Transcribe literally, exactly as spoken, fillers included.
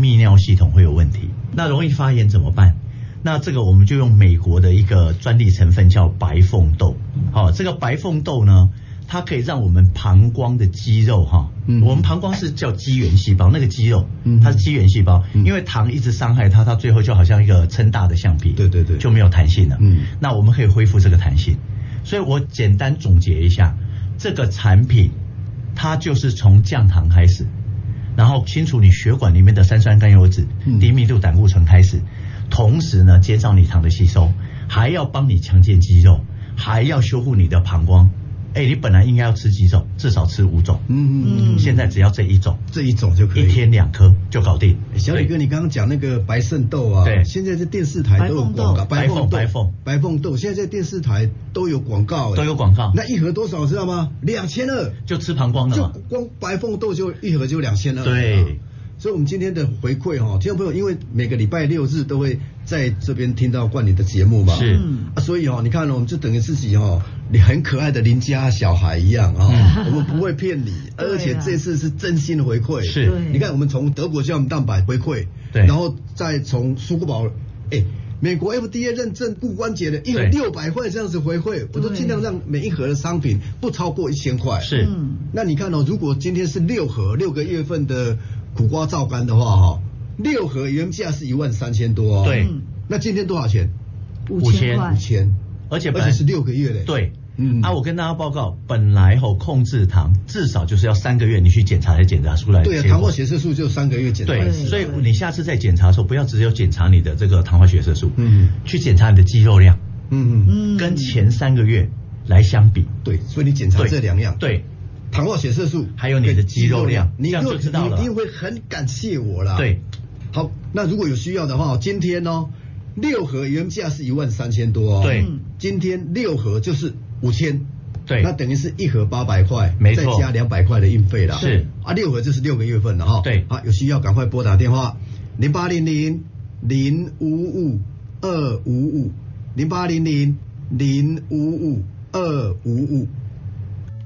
泌尿系统会有问题。那容易发炎怎么办？那这个我们就用美国的一个专利成分叫白凤豆。好、哦，这个白凤豆呢，它可以让我们膀胱的肌肉哈、嗯，我们膀胱是叫肌原细胞，那个肌肉它是肌原细胞，嗯、因为糖一直伤害它，它最后就好像一个撑大的橡皮， 对对对， 就没有弹性了。 嗯， 那我们可以恢复这个弹性。所以我简单总结一下，这个产品它就是从降糖开始，然后清除你血管里面的三酸甘油酯、嗯、低密度胆固醇开始，同时呢减少你糖的吸收，还要帮你强健肌肉，还要修护你的膀胱。哎，你本来应该要吃几种，至少吃五种。嗯嗯，现在只要这一种， 这一种就可以， 一天两颗就搞定。 小李哥，你刚刚讲那个白肾豆啊， 对， 现在在电视台都有广告， 白凤白凤白凤豆，现在在电视台都有广告， 都有广告。 那一盒多少知道吗？两千二， 就吃膀胱了嘛， 就光白凤豆就一盒就两千二。 对。 所以我们今天的回馈哈，听众朋友，因为每个礼拜六日都会在这边听到冠霖的节目嘛， 是啊，所以哈，你看我们就等于自己哈，你很可爱的邻家小孩一样啊，嗯、我们不会骗你，而且这次是真心的回馈。 是， 你看我们从德国胶原蛋白回馈， 对， 然后再从舒国宝，哎。美国 F D A 认证固关节的一盒六百块这样子回馈，我都尽量让每一盒的商品不超过一千块。 是， 那你看哦，如果今天是六盒六个月份的苦瓜皂苷的话哈，六盒原价是一万三千多哦。 对， 那今天多少钱？ 五千块， 五千， 而且而且是六个月嘞。 对。嗯啊，我跟大家报告，本来吼控制糖至少就是要三个月，你去检查才检查出来。 对啊，糖化血色素就三个月检查。 对，所以你下次在检查的时候，不要只有检查你的这个糖化血色素，嗯，去检查你的肌肉量，嗯嗯，跟前三个月来相比。 对，所以你检查这两样， 对， 糖化血色素还有你的肌肉量， 你这样就知道了。 你一定会很感谢我啦。 对， 好，那如果有需要的话，今天哦，六盒原价是一万三千多哦， 对， 今天六盒就是五千。 对， 那等于是一盒八百块， 没错， 再加两百块的运费啦。 是啊，六盒就是六个月份了哈。 对， 啊，有需要赶快拨打电话零八零零零五五二五五零八零零零五五二五五。